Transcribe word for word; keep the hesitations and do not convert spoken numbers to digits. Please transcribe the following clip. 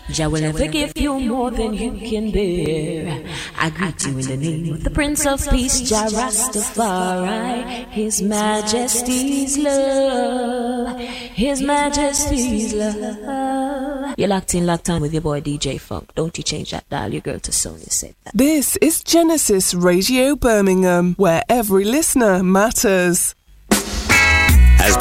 Jah will never give you more than you can bear. I greet you in the name of the Prince of Peace, Jah Rastafari. His Majesty's love, His Majesty's love. You're locked in, locked on with your boy D J Funk. Don't you change that dial, your girl to Sonia said that. This is Genesis Radio Birmingham, where every listener matters.